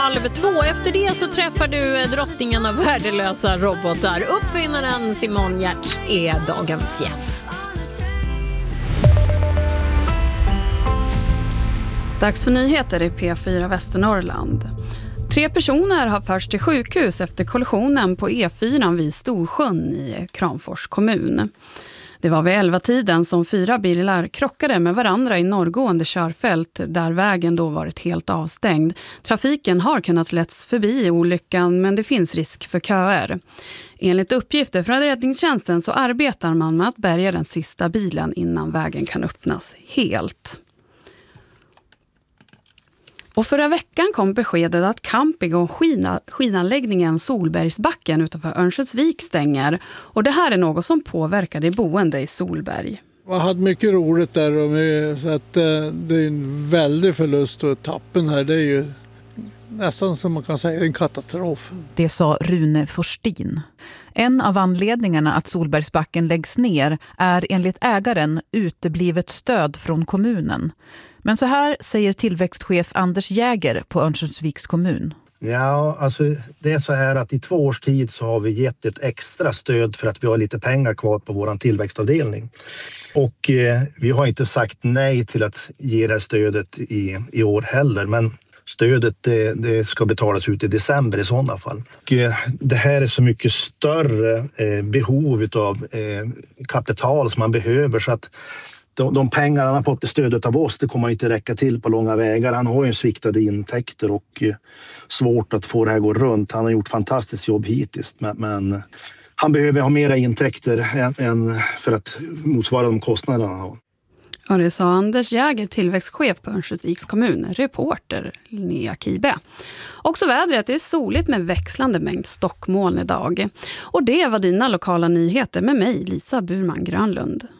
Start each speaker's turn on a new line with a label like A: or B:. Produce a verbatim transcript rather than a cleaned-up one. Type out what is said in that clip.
A: halv två. Efter det så träffar du drottningen av värdelösa robotar. Uppfinnaren Simon Giertz är dagens gäst.
B: Dags för nyheter i P fyra Västernorrland. Tre personer har förts till sjukhus efter kollisionen på E fyra vid Storsjön i Kramfors kommun. Det var vid elva-tiden som fyra bilar krockade med varandra i norrgående körfält där vägen då varit helt avstängd. Trafiken har kunnat letts förbi olyckan, men det finns risk för köer. Enligt uppgifter från räddningstjänsten så arbetar man med att bärga den sista bilen innan vägen kan öppnas helt. Och förra veckan kom beskedet att camping- och skina, skidanläggningen Solbergsbacken utanför Örnsköldsvik stänger. Och det här är något som påverkar de boende i Solberg.
C: Jag hade mycket roligt där och med, så att, eh, det är en väldig förlust och tappen här, det är ju nästan som man kan säga en katastrof.
D: Det sa Rune Forstin. En av anledningarna att Solbergsbacken läggs ner är enligt ägaren uteblivet stöd från kommunen. Men så här säger tillväxtchef Anders Jäger på Örnsköldsviks kommun.
E: Ja, alltså det är så här att i två års tid så har vi gett ett extra stöd för att vi har lite pengar kvar på vår tillväxtavdelning. Och eh, vi har inte sagt nej till att ge det här stödet i, i år heller, men stödet det, det ska betalas ut i december i sådana fall. Och, eh, det här är så mycket större eh, behov av eh, kapital som man behöver, så att De, de pengar han har fått i stödet av oss, det kommer inte räcka till på långa vägar. Han har ju sviktade intäkter och eh, svårt att få det här gå runt. Han har gjort fantastiskt jobb hittills, men, men han behöver ha mera intäkter än, än för att motsvara de kostnader han har.
B: Och det sa Anders Jäger, tillväxtchef på Örnsköldsviks kommun, reporter Linnea Kibe. Också vädret är soligt med växlande mängd stockmoln idag. Och det var dina lokala nyheter med mig, Lisa Burman Grönlund.